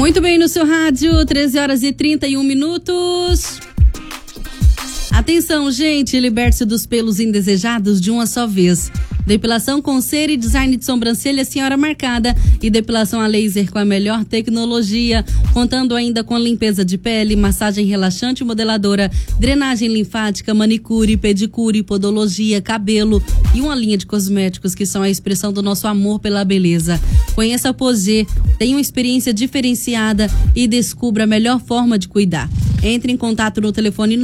Muito bem, no seu rádio, 13 horas e 31 minutos. Atenção, gente, liberte-se dos pelos indesejados de uma só vez. Depilação com cera e design de sobrancelha senhora marcada e depilação a laser com a melhor tecnologia, contando ainda com limpeza de pele, massagem relaxante e modeladora, drenagem linfática, manicure, pedicure, podologia, cabelo e uma linha de cosméticos que são a expressão do nosso amor pela beleza. Conheça a Posé, tenha uma experiência diferenciada e descubra a melhor forma de cuidar. Entre em contato no telefone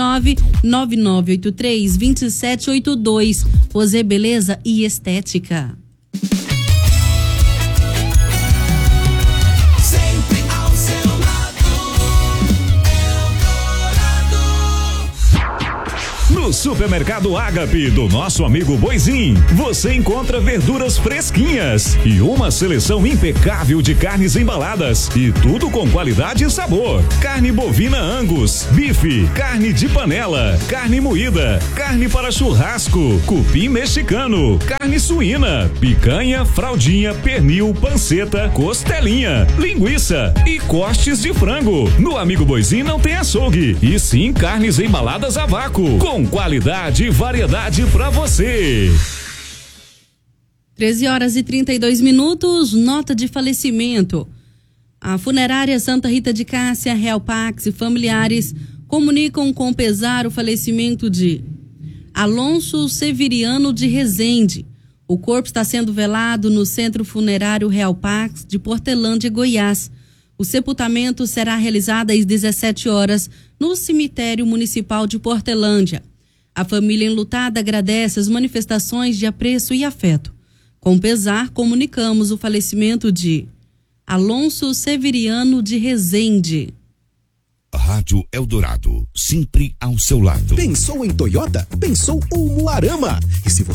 99983-2782. Posé Beleza e Estética. Sempre ao seu lado, No Supermercado Ágape do nosso amigo Boizinho, você encontra verduras fresquinhas e uma seleção impecável de carnes embaladas e tudo com qualidade e sabor. Carne bovina Angus, bife, carne de panela, carne moída, carne para churrasco, cupim mexicano, carne suína, picanha, fraldinha, pernil, panceta, costelinha, linguiça e cortes de frango. No amigo Boizinho não tem açougue, e sim carnes embaladas a vácuo, com qualidade e variedade pra você. 13 horas e 32 minutos, nota de falecimento. A funerária Santa Rita de Cássia, Real Pax e familiares comunicam com pesar o falecimento de Alonso Severiano de Rezende. O corpo está sendo velado no Centro Funerário Real Pax de Portelândia, Goiás. O sepultamento será realizado às 17 horas no Cemitério Municipal de Portelândia. A família enlutada agradece as manifestações de apreço e afeto. Com pesar, comunicamos o falecimento de Alonso Severiano de Rezende. Rádio Eldorado, sempre ao seu lado. Pensou em Toyota? Pensou Umuarama. E se você